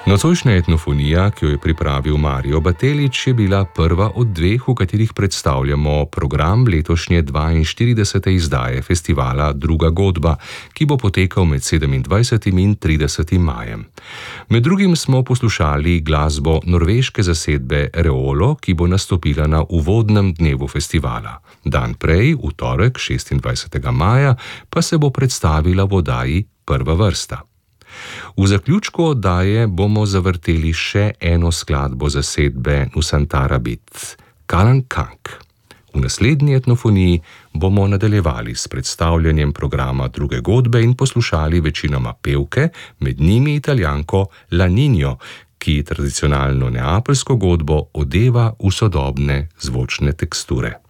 Nocojšnja etnofonija, ki jo je pripravil Mario Batelić, je bila prva od dveh, v katerih predstavljamo program letošnje 42. izdaje festivala Druga godba, ki bo potekal med 27. in 30. majem. Med drugim smo poslušali glasbo norveške zasedbe Reolo, ki bo nastopila na uvodnem dnevu festivala. Dan prej, v torek 26. maja, pa se bo predstavila v oddaji Prva vrsta. V zaključku oddaje bomo zavrteli še eno skladbo zasedbe Nusantara Beat, Kalan Kank. V naslednji etnofoniji bomo nadaljevali s predstavljanjem programa Druge godbe in poslušali večinoma pevke, med njimi Italijanko La Niño, ki tradicionalno neapeljsko godbo odeva v sodobne zvočne teksture.